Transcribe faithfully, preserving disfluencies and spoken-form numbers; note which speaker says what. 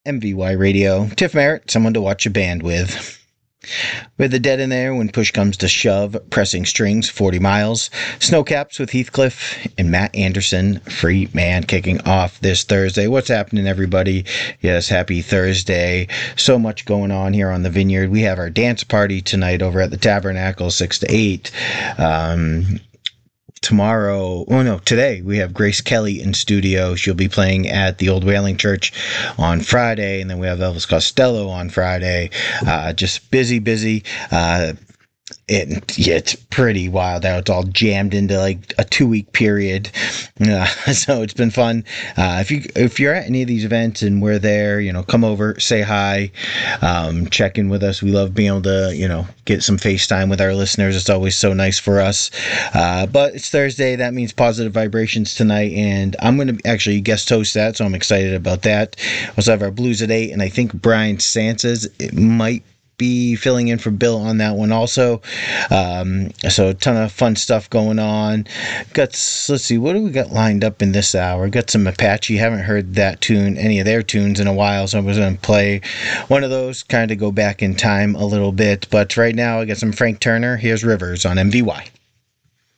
Speaker 1: M V Y Radio. Tiff Merritt, someone to watch a band with. With the Dead in There when push comes to shove, Pressing Strings, forty miles, Snowcaps with Heathcliff, and Matt Anderson, Free Man, kicking off this Thursday. What's happening, everybody? Yes, happy Thursday. So much going on here on the Vineyard. We have our dance party tonight over at the Tabernacle, six to eight. Um... Tomorrow, oh no, today we have Grace Kelly in studio. She'll be playing at the Old Whaling Church on Friday, and then we have Elvis Costello on Friday. Uh, just busy, busy. Uh, it, yeah, it's pretty wild how it's all jammed into like a two week period. Uh, so it's been fun. Uh, if you if you're at any of these events and we're there, you know, come over, say hi, um, check in with us. We love being able to, you know, get some FaceTime with our listeners. It's always so nice for us. Uh, but it's Thursday. That means Positive Vibrations tonight, and I'm going to actually guest host that, so I'm excited about that. We also have our Blues at eight, and I think Brian Sansa's it might be filling in for Bill on that one also. Um, so a ton of fun stuff going on. Got, let's see, what do we got lined up in this hour? Got some Apache. Haven't heard that tune, any of their tunes in a while, so I was going to play one of those, kind of go back in time a little bit. But right now I got some Frank Turner. Here's Rivers on M V Y.